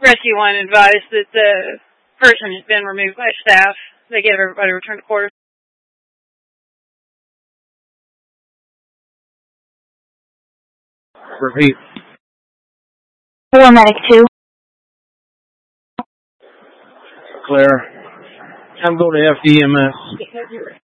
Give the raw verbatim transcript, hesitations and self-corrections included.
Rescue one advised that the person has been removed by staff. They gave everybody a return to quarters. Repeat. Four medic two. Claire. I'm going to F D M S.